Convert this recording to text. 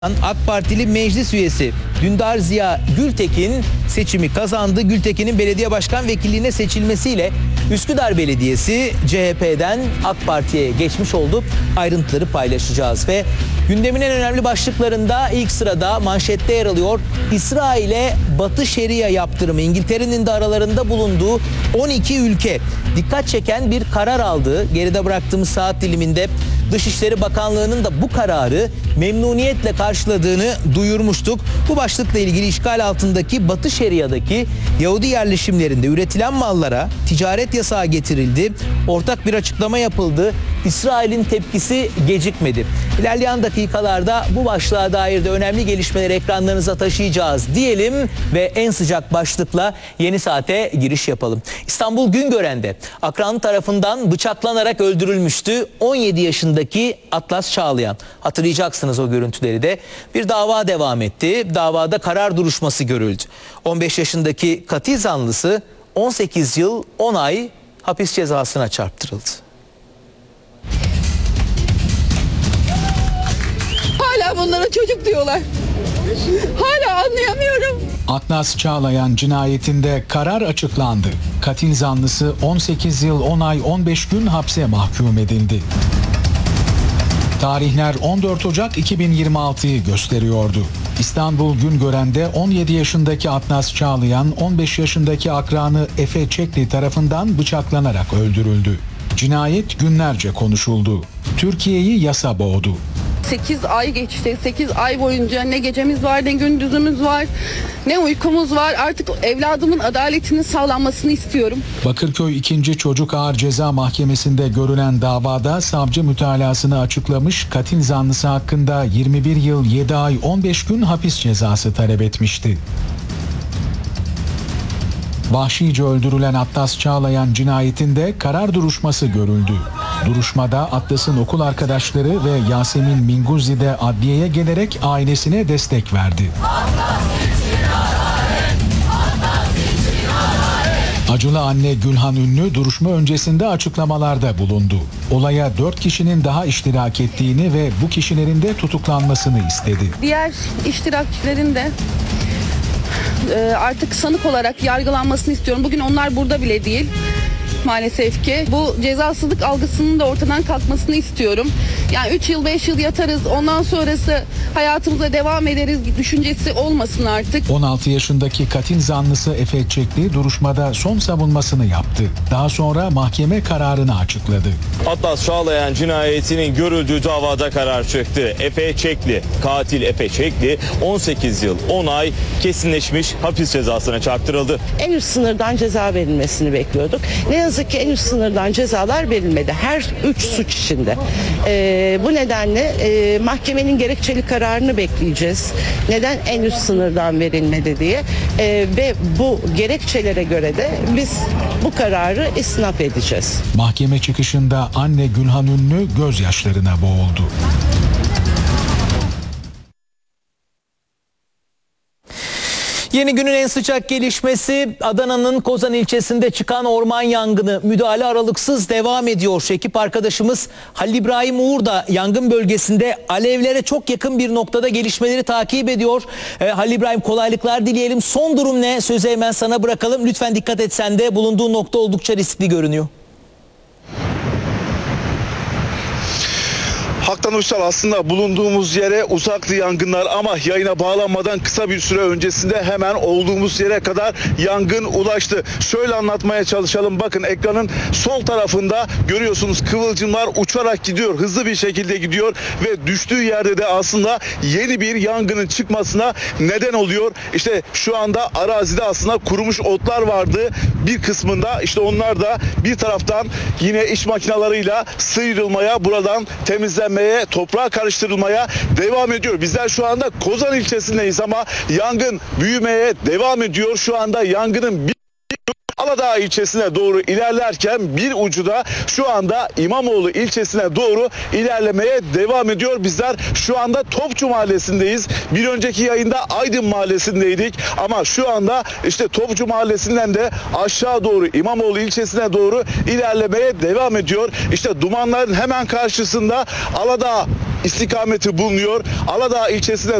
AK Partili meclis üyesi Dündar Ziya Gültekin seçimi kazandı. Gültekin'in belediye başkan vekilliğine seçilmesiyle Üsküdar Belediyesi CHP'den AK Parti'ye geçmiş oldu. Ayrıntıları paylaşacağız ve gündemin en önemli başlıklarında ilk sırada manşette yer alıyor. İsrail'e Batı Şeria yaptırımı, İngiltere'nin de aralarında bulunduğu 12 ülke dikkat çeken bir karar aldı. Geride bıraktığımız saat diliminde Dışişleri Bakanlığı'nın da bu kararı memnuniyetle karşıladığını duyurmuştuk. Bu başlıkla ilgili işgal altındaki Batı Şeria'daki Yahudi yerleşimlerinde üretilen mallara ticaret yasağı getirildi. Ortak bir açıklama yapıldı. İsrail'in tepkisi gecikmedi. İlerleyen dakikalarda bu başlığa dair de önemli gelişmeleri ekranlarınıza taşıyacağız diyelim ve en sıcak başlıkla yeni saate giriş yapalım. İstanbul Güngören'de akranı tarafından bıçaklanarak öldürülmüştü 17 yaşındaki Atlas Çağlayan. Hatırlayacaksınız o görüntüleri de. Bir dava devam etti. Davada karar duruşması görüldü. 15 yaşındaki katil zanlısı 18 yıl 10 ay hapis cezasına çarptırıldı. Hala bunlara çocuk diyorlar. Hala anlayamıyorum. Atlas Çağlayan cinayetinde karar açıklandı. Katil zanlısı 18 yıl 10 ay 15 gün hapse mahkum edildi. Tarihler 14 Ocak 2026'yı gösteriyordu. İstanbul Güngören'de 17 yaşındaki Atlas Çağlayan 15 yaşındaki akranı Efe Çekli tarafından bıçaklanarak öldürüldü. Cinayet günlerce konuşuldu. Türkiye'yi yasa boğdu. 8 ay geçti. 8 ay boyunca ne gecemiz var, ne gündüzümüz var, ne uykumuz var. Artık evladımın adaletinin sağlanmasını istiyorum. Bakırköy 2. Çocuk Ağır Ceza Mahkemesi'nde görülen davada savcı mütalasını açıklamış, katil zanlısı hakkında 21 yıl 7 ay 15 gün hapis cezası talep etmişti. Vahşice öldürülen Atlas Çağlayan cinayetinde karar duruşması görüldü. Duruşmada Atlas'ın okul arkadaşları ve Yasemin Minguzzi de adliyeye gelerek ailesine destek verdi. Acılı anne Gülhan Ünlü duruşma öncesinde açıklamalarda bulundu. Olaya 4 kişinin daha iştirak ettiğini ve bu kişilerin de tutuklanmasını istedi. Diğer iştirakçilerin de artık sanık olarak yargılanmasını istiyorum. Bugün onlar burada bile değil. Maalesef ki bu cezasızlık algısının da ortadan kalkmasını istiyorum. Yani 3 yıl 5 yıl yatarız, ondan sonrası hayatımıza devam ederiz düşüncesi olmasın artık. 16 yaşındaki katil zanlısı Efe Çekli duruşmada son savunmasını yaptı. Daha sonra mahkeme kararını açıkladı. Atlas Çağlayan cinayetinin görüldüğü davada karar çıktı. Efe Çekli, katil Efe Çekli 18 yıl 10 ay kesinleşmiş hapis cezasına çarptırıldı. En üst sınırdan ceza verilmesini bekliyorduk. Ne yazık ki en üst sınırdan cezalar verilmedi. Her 3 suç içinde. Bu nedenle mahkemenin gerekçeli kararını bekleyeceğiz. Neden en üst sınırdan verilmedi diye. Ve bu gerekçelere göre de biz bu kararı istinaf edeceğiz. Mahkeme çıkışında anne Gülhan Ünlü gözyaşlarına boğuldu. Yeni günün en sıcak gelişmesi Adana'nın Kozan ilçesinde çıkan orman yangını. Müdahale aralıksız devam ediyor. Ekip arkadaşımız Halil İbrahim Uğur da yangın bölgesinde alevlere çok yakın bir noktada gelişmeleri takip ediyor. Halil İbrahim, kolaylıklar dileyelim. Son durum ne? Sözü hemen sana bırakalım. Lütfen dikkat et, sen de bulunduğun nokta oldukça riskli görünüyor. Haktan Uçsal, aslında bulunduğumuz yere uzaktı yangınlar ama yayına bağlanmadan kısa bir süre öncesinde hemen olduğumuz yere kadar yangın ulaştı. Şöyle anlatmaya çalışalım. Bakın, ekranın sol tarafında görüyorsunuz, kıvılcımlar uçarak gidiyor. Hızlı bir şekilde gidiyor ve düştüğü yerde de aslında yeni bir yangının çıkmasına neden oluyor. İşte şu anda arazide aslında kurumuş otlar vardı. Bir kısmında işte onlar da bir taraftan yine iş makinalarıyla sıyrılmaya, buradan temizlenmeye, toprağa karıştırılmaya devam ediyor. Bizler şu anda Kozan ilçesindeyiz ama yangın büyümeye devam ediyor. Şu anda yangının bir Aladağ ilçesine doğru ilerlerken bir ucu da şu anda İmamoğlu ilçesine doğru ilerlemeye devam ediyor. Bizler şu anda Topçu Mahallesi'ndeyiz. Bir önceki yayında Aydın Mahallesi'ndeydik ama şu anda işte Topçu Mahallesi'nden de aşağı doğru İmamoğlu ilçesine doğru ilerlemeye devam ediyor. İşte dumanların hemen karşısında Aladağ istikameti bulunuyor. Aladağ ilçesinde